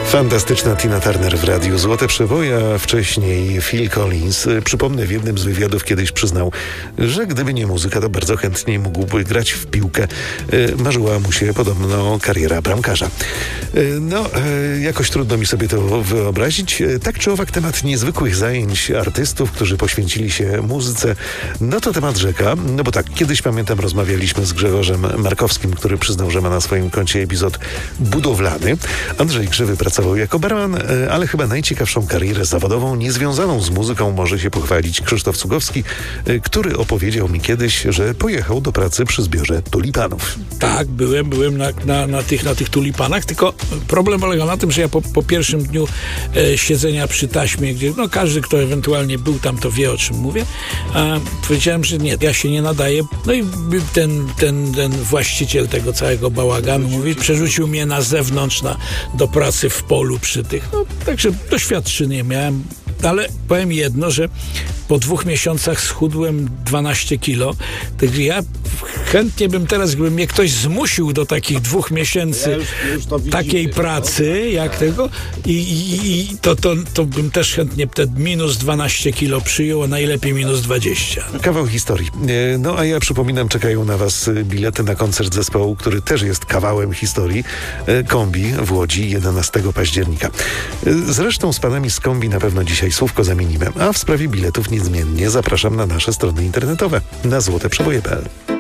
Fantastyczna Tina Turner w radiu. Złote przeboje, a wcześniej Phil Collins. Przypomnę, w jednym z wywiadów kiedyś przyznał, że gdyby nie muzyka, to bardzo chętnie mógłby grać w piłkę. Marzyła mu się podobno kariera bramkarza. Jakoś trudno mi sobie to wyobrazić. Tak czy owak, temat niezwykłych zajęć artystów, którzy poświęcili się muzyce, no to temat rzeka. No bo tak, kiedyś pamiętam, rozmawialiśmy z Grzegorzem Markowskim, który przyznał, że ma na swoim koncie epizod budowlany. Andrzej Krzywy pracował jako barman, ale chyba najciekawszą karierę zawodową niezwiązaną z muzyką może się pochwalić Krzysztof Cugowski, który opowiedział mi kiedyś, że pojechał do pracy przy zbiorze tulipanów. Tak, byłem na tych tulipanach, tylko problem polegał na tym, że ja po pierwszym dniu siedzenia przy taśmie, gdzie każdy, kto ewentualnie był tam, to wie, o czym mówię, powiedziałem, że nie, ja się nie nadaję. No i ten właściciel tego całego bałaganu mówi, przerzucił mnie na zewnątrz do pracy w polu przy tych. Także doświadczenie miałem, ale powiem jedno, że po 2 miesiącach schudłem 12 kilo. Także ja chętnie bym teraz, gdyby mnie ktoś zmusił do takich 2 miesięcy takiej pracy, jak tego, i to bym też chętnie te minus 12 kilo przyjął, a najlepiej minus 20. Kawał historii. No a ja przypominam, czekają na was bilety na koncert zespołu, który też jest kawałem historii. Kombi w Łodzi 11 października. Zresztą z panami z Kombi na pewno dzisiaj słówko zamienimy, a w sprawie biletów niezmiennie zapraszam na nasze strony internetowe na złoteprzeboje.pl.